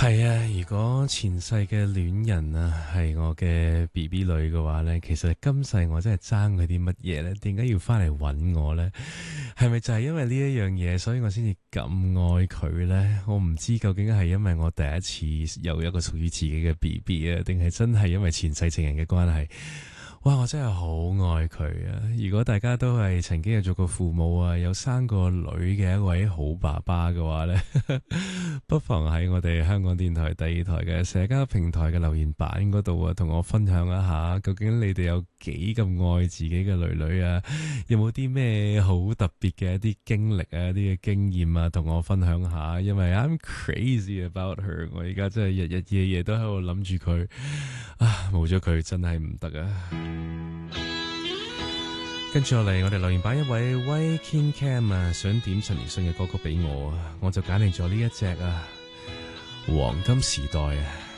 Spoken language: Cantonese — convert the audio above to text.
係啊，如果前世嘅戀人啊係我嘅 BB 女嘅話呢，其實今世我真係爭佢啲乜嘢呢？點解要翻嚟揾我呢？係咪就係因為呢一樣嘢，所以我先至咁愛佢呢？我唔知究竟係因為我第一次有一個屬於自己嘅 BB 啊，定係真係因為前世情人嘅關係？哇！我真係好愛佢啊！如果大家都係曾經有做過父母啊，有生過女嘅一位好爸爸嘅話呢，不妨喺我哋香港電台第二台嘅社交平台嘅留言板嗰度啊，同我分享一下，究竟你哋有幾咁愛自己嘅女女啊？有冇啲咩好特別嘅一啲經歷啊、一啲嘅經驗啊，同我分享下？因為 I'm crazy about her， 我而家真係日日夜夜都喺度諗住佢啊，冇咗佢真係唔得啊！跟住落嚟，我哋留言版一位 Way King Cam 啊，想點陳奕迅嘅歌曲俾我啊，我就揀嚟咗呢一隻啊，黃金時代啊。